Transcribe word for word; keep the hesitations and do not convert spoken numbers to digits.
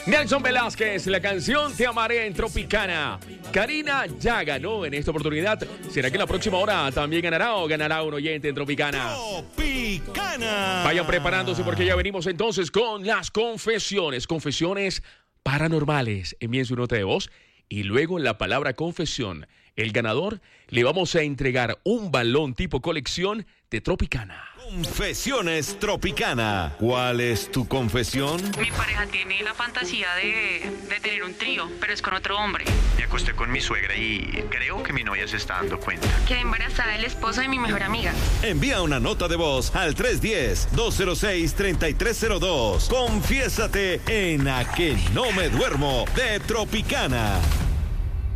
Nelson Velázquez, la canción Te amaré en Tropicana. Karina ya ganó en esta oportunidad. ¿Será que en la próxima hora también ganará o ganará un oyente en Tropicana? Tropicana. Vayan preparándose porque ya venimos entonces con las confesiones. Confesiones paranormales. Envíen su nota de voz y luego en la palabra confesión, el ganador, le vamos a entregar un balón tipo colección de Tropicana. Confesiones Tropicana. ¿Cuál es tu confesión? Mi pareja tiene la fantasía de, de tener un trío, pero es con otro hombre. Me acosté con mi suegra y creo que mi novia se está dando cuenta. Quedé embarazada del esposo de mi mejor amiga. Envía una nota de voz al tres uno cero, dos cero seis, tres tres cero dos. Confiésate en A Que No Me Duermo de Tropicana.